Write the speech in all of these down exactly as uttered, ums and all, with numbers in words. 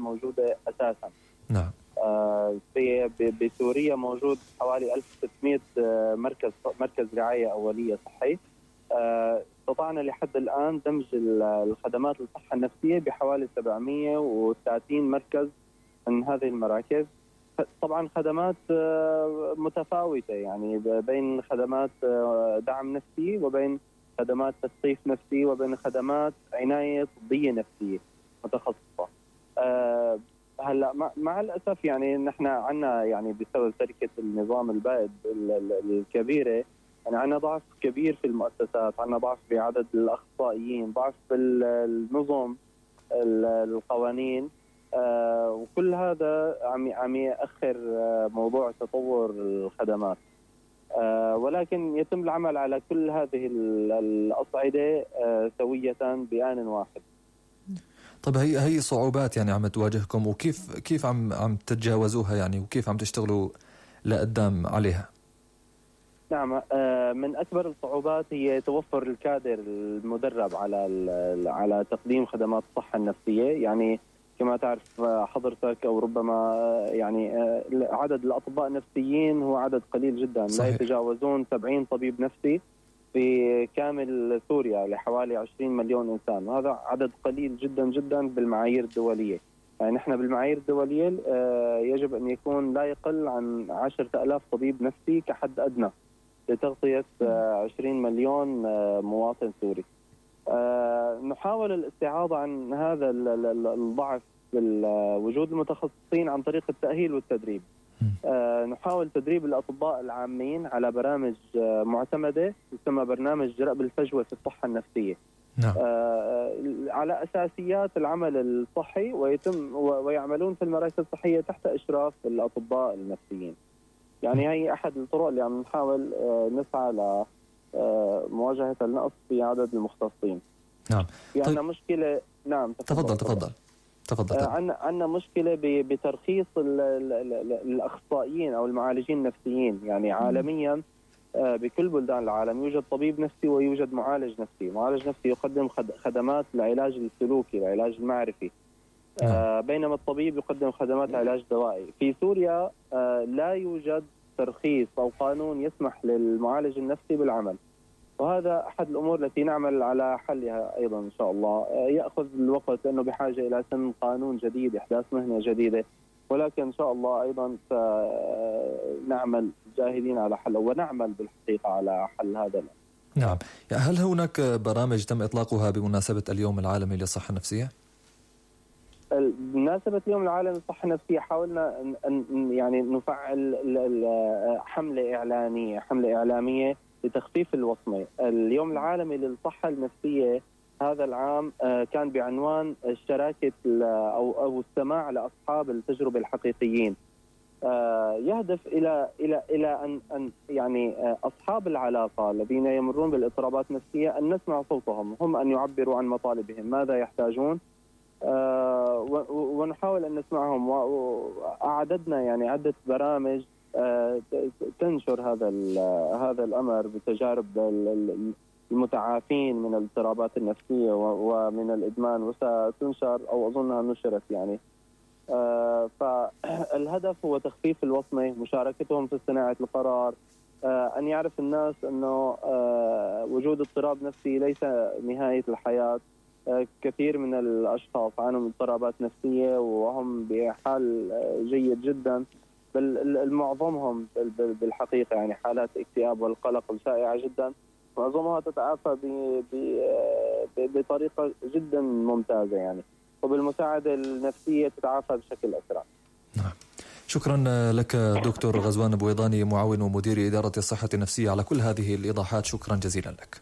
موجودة أساسا. نعم. آه في بسوريا موجود حوالي ألف وستمائة آه مركز مركز رعاية أولية صحي. آه استطعنا لحد الآن دمج الخدمات الصحة النفسية بحوالي سبعمائة وثلاثين مركز من هذه المراكز. طبعا خدمات آه متفاوتة، يعني بين خدمات آه دعم نفسي وبين خدمات تثقيف نفسي وبين خدمات عناية طبية نفسية متخصصة. أه هلا مع الأسف يعني نحن عنا يعني بسبب تركة النظام البائد الكبيرة يعني عنا ضعف كبير في المؤسسات، عنا ضعف بعدد الأخصائيين، ضعف بالنظم القوانين. أه وكل هذا عم عم يأخر موضوع تطور الخدمات. آه ولكن يتم العمل على كل هذه الأصعدة آه سوية بآن واحد. طيب هي هي صعوبات يعني عم تواجهكم، وكيف كيف عم عم تتجاوزوها يعني، وكيف عم تشتغلوا لقدام عليها؟ نعم، آه من أكبر الصعوبات هي توفر الكادر المدرب على على تقديم خدمات الصحة النفسية. يعني كما تعرف حضرتك أو ربما يعني عدد الأطباء النفسيين هو عدد قليل جدا. صحيح. لا يتجاوزون سبعين طبيب نفسي في كامل سوريا لحوالي عشرين مليون إنسان، وهذا عدد قليل جدا جدا بالمعايير الدولية. يعني نحن بالمعايير الدولية يجب أن يكون لا يقل عن عشرة آلاف طبيب نفسي كحد أدنى لتغطية عشرين مليون مواطن سوري. أه نحاول الاستعاضة عن هذا الضعف بوجود المتخصصين عن طريق التأهيل والتدريب. أه نحاول تدريب الأطباء العامين على برامج أه معتمدة تسمى برنامج رأب الفجوة في الصحة النفسية. نعم. أه على أساسيات العمل الصحي، ويتم ويعملون في المراكز الصحية تحت إشراف الأطباء النفسيين. يعني هي أحد الطرق اللي عم نحاول أه نسعى ل مواجهة النقص في عدد المختصين. نعم. في عندنا طيب. مشكلة. نعم تفضل تفضل تفضل. آه عندنا عندنا مشكلة بترخيص ال ال ال الأخصائيين أو المعالجين النفسيين. يعني عالميا آه بكل بلدان العالم يوجد طبيب نفسي ويوجد معالج نفسي. معالج نفسي يقدم خدمات العلاج السلوكي، العلاج المعرفي. آه بينما الطبيب يقدم خدمات العلاج الدوائي. في سوريا آه لا يوجد ترخيص أو قانون يسمح للمعالج النفسي بالعمل، وهذا أحد الأمور التي نعمل على حلها أيضا إن شاء الله. يأخذ الوقت لأنه بحاجة إلى سن قانون جديد، إحداث مهنة جديدة، ولكن إن شاء الله أيضا نعمل جاهدين على حل ونعمل بالحقيقة على حل هذا الأمر. نعم. هل هناك برامج تم إطلاقها بمناسبة اليوم العالمي للصحة النفسية؟ بمناسبة اليوم العالمي للصحة النفسية حاولنا أن يعني نفعل حملة إعلانية حملة إعلامية لتخفيف الوصمة. اليوم العالمي للصحة النفسية هذا العام كان بعنوان الشراكة أو أو السماع لأصحاب التجربة الحقيقيين. يهدف إلى إلى إلى أن أن يعني أصحاب العلاقة الذين يمرون بالاضطرابات النفسية أن نسمع صوتهم، هم أن يعبروا عن مطالبهم، ماذا يحتاجون، ونحاول أن نسمعهم. وأعددنا يعني عدة برامج تنشر هذا هذا الأمر بتجارب المتعافين من الاضطرابات النفسية ومن الإدمان، وستنشر أو أظنها نشرت يعني. فالهدف هو تخفيف الوصمة، مشاركتهم في صناعة القرار، أن يعرف الناس أنه وجود اضطراب نفسي ليس نهاية الحياة. كثير من الأشخاص عانوا من اضطرابات نفسية وهم بحال جيد جدا، بل معظمهم بالحقيقة يعني حالات اكتئاب والقلق الشائعة جدا، معظمها تتعافى بطريقة جدا ممتازة يعني، وبالمساعدة النفسية تتعافى بشكل أسرع. نعم. شكرا لك دكتور غزوان بويضاني، معاون ومدير إدارة الصحة النفسية، على كل هذه الإيضاحات. شكرا جزيلا لك.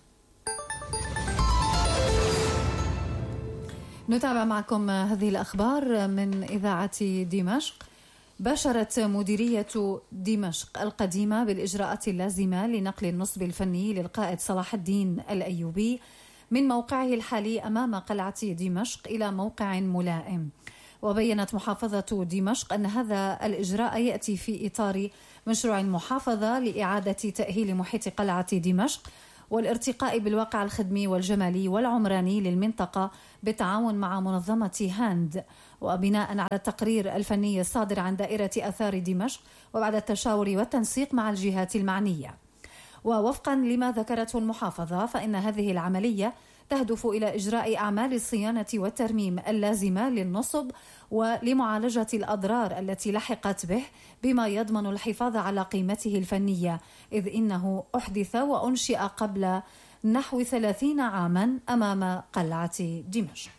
نتابع معكم هذه الأخبار من إذاعة دمشق. باشرت مديرية دمشق القديمة بالإجراءات اللازمة لنقل النصب الفني للقائد صلاح الدين الأيوبي من موقعه الحالي أمام قلعة دمشق إلى موقع ملائم. وبينت محافظة دمشق أن هذا الإجراء يأتي في إطار مشروع المحافظة لإعادة تأهيل محيط قلعة دمشق والارتقاء بالواقع الخدمي والجمالي والعمراني للمنطقة بالتعاون مع منظمة هاند، وبناء على التقرير الفني الصادر عن دائرة آثار دمشق وبعد التشاور والتنسيق مع الجهات المعنية. ووفقا لما ذكرته المحافظة فإن هذه العملية تهدف إلى إجراء أعمال الصيانة والترميم اللازمة للنصب ولمعالجة الأضرار التي لحقت به، بما يضمن الحفاظ على قيمته الفنية، إذ إنه أحدث وأنشئ قبل نحو ثلاثين عاما أمام قلعة دمشق.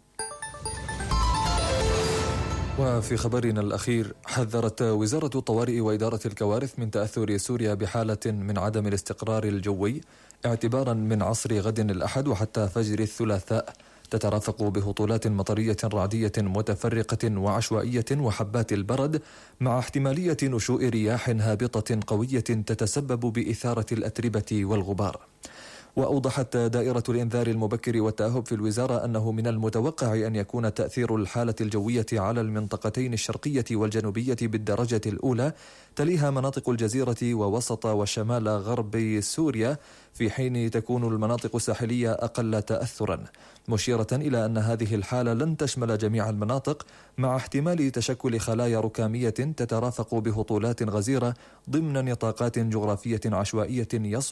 وفي خبرنا الأخير، حذرت وزارة الطوارئ وإدارة الكوارث من تأثر سوريا بحالة من عدم الاستقرار الجوي اعتبارا من عصر غد الأحد وحتى فجر الثلاثاء، تترافق بهطولات مطرية رعدية متفرقة وعشوائية وحبات البرد، مع احتمالية نشوء رياح هابطة قوية تتسبب بإثارة الأتربة والغبار. وأوضحت دائرة الإنذار المبكر والتأهب في الوزارة أنه من المتوقع أن يكون تأثير الحالة الجوية على المنطقتين الشرقية والجنوبية بالدرجة الأولى، تليها مناطق الجزيرة ووسط وشمال غرب سوريا، في حين تكون المناطق الساحلية أقل تأثرا، مشيرة إلى أن هذه الحالة لن تشمل جميع المناطق، مع احتمال تشكل خلايا ركامية تترافق بهطولات غزيرة ضمن نطاقات جغرافية عشوائية يصعب